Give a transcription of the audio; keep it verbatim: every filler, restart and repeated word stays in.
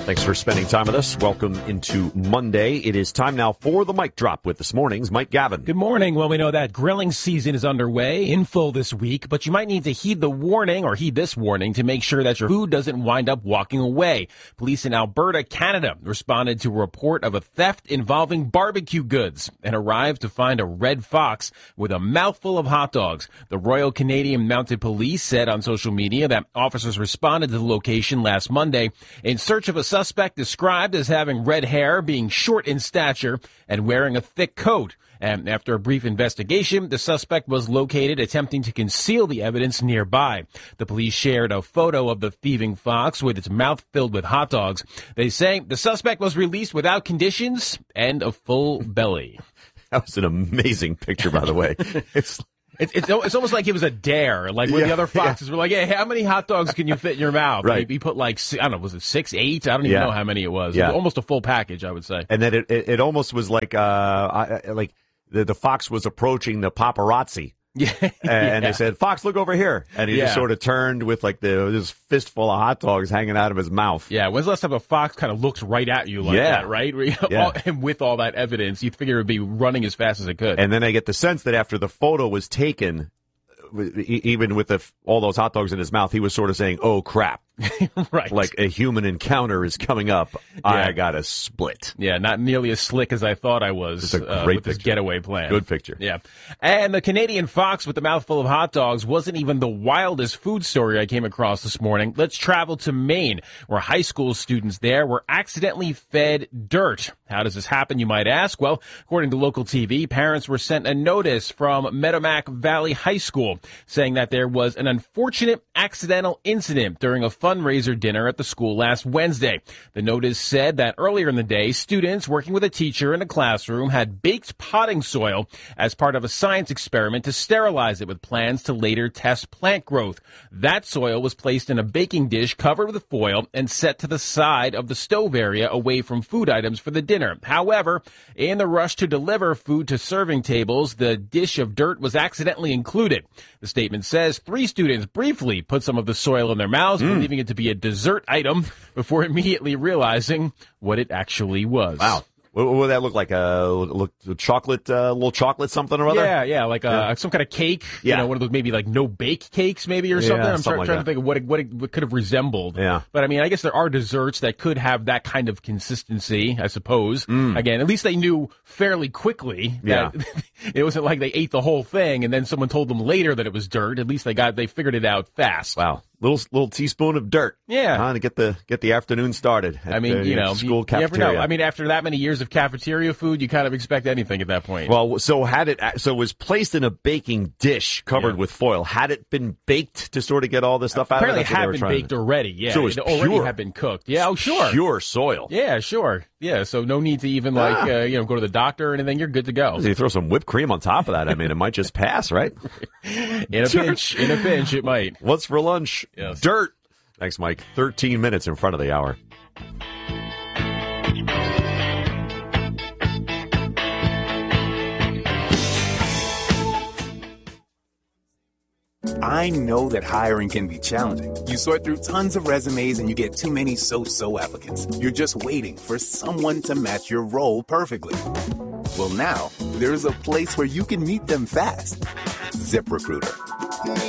Thanks for spending time with us. Welcome into Monday. It is time now for the Mic Drop with this morning's Mike Gavin. Good morning. Well, we know that grilling season is underway in full this week, but you might need to heed the warning or heed this warning to make sure that your food doesn't wind up walking away. Police in Alberta, Canada responded to a report of a theft involving barbecue goods and arrived to find a red fox with a mouthful of hot dogs. The Royal Canadian Mounted Police said on social media that officers responded to the location last Monday in search of a suspect described as having red hair, being short in stature, and wearing a thick coat. And after a brief investigation, the suspect was located attempting to conceal the evidence nearby. The police shared a photo of the thieving fox with its mouth filled with hot dogs. They say the suspect was released without conditions and a full belly. That was an amazing picture, by the way. It's It's, it's it's almost like it was a dare, like when yeah, the other foxes yeah. were like, "Hey, how many hot dogs can you fit in your mouth?" Right. He, he put like I don't know, was it six, eight? I don't even yeah. know how many it was. Yeah. It was almost a full package, I would say. And then it, it, it almost was like uh I, like the, the fox was approaching the paparazzi. Yeah, and yeah. they said, "Fox, look over here." And he Yeah. just sort of turned with like the this fistful of hot dogs hanging out of his mouth. Yeah, when's the last time a fox kind of looks right at you like Yeah. that, right? You know, Yeah. all, and with all that evidence, you'd figure it would be running as fast as it could. And then I get the sense that after the photo was taken, e- even with the, all those hot dogs in his mouth, he was sort of saying, "Oh, crap." Right. Like a human encounter is coming up. I got to split. Yeah, not nearly as slick as I thought I was It's a uh, great with this picture. getaway plan. Good picture. Yeah. And the Canadian fox with the mouthful of hot dogs wasn't even the wildest food story I came across this morning. Let's travel to Maine, where high school students there were accidentally fed dirt. How does this happen, you might ask? Well, according to local T V, parents were sent a notice from Meadowmack Valley High School saying that there was an unfortunate accidental incident during a fundraiser dinner at the school last Wednesday. The notice said that earlier in the day, students working with a teacher in a classroom had baked potting soil as part of a science experiment to sterilize it with plans to later test plant growth. That soil was placed in a baking dish covered with foil and set to the side of the stove area away from food items for the dinner. However, in the rush to deliver food to serving tables, the dish of dirt was accidentally included. The statement says three students briefly put some of the soil in their mouths, mm. believing it to be a dessert item before immediately realizing what it actually was. Wow. What, what would that look like? A look, chocolate, uh, little chocolate something or other? Yeah, yeah, like uh, Yeah. some kind of cake. Yeah. You know, one of those maybe like no bake cakes, maybe or Yeah, something. I'm something try- like trying that. to think of what it, what it what could have resembled. Yeah. But I mean, I guess there are desserts that could have that kind of consistency. I suppose. Mm. Again, at least they knew fairly quickly that it wasn't like they ate the whole thing and then someone told them later that it was dirt. At least they got they figured it out fast. Wow. Little little teaspoon of dirt. Yeah. Huh, to get the get the afternoon started. At I mean, the, you know, school you, you never cafeteria. know. I mean, after that many years of cafeteria food, you kind of expect anything at that point. Well, so had it so it was placed in a baking dish covered Yeah. with foil. Had it been baked to sort of get all this stuff out Apparently, of it it? That's what they had were been trying baked to- already. Yeah, So it was already pure. had been cooked. Yeah, oh sure. Pure soil. Yeah, sure. Yeah, so no need to even like Ah. uh, you know go to the doctor or anything. You're good to go. You throw some whipped cream on top of that. I mean, it might just pass, right? In a pinch, in a pinch, it might. What's for lunch? Yes. Dirt. Thanks, Mike. thirteen minutes in front of the hour. I know that hiring can be challenging. You sort through tons of resumes and you get too many so-so applicants. You're just waiting for someone to match your role perfectly. Well, now, there's a place where you can meet them fast. ZipRecruiter.